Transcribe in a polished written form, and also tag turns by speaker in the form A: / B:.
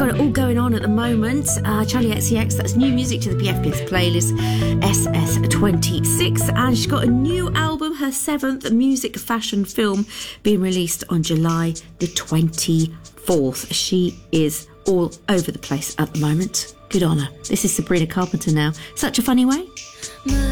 A: got it all going on at the moment. Charlie XCX, that's new music to the PFPS playlist, SS26. And she's got a new album, her 7th music fashion film, being released on July the 24th. She is all over the place at the moment. Good on her. This is Sabrina Carpenter now. Such a Funny Way.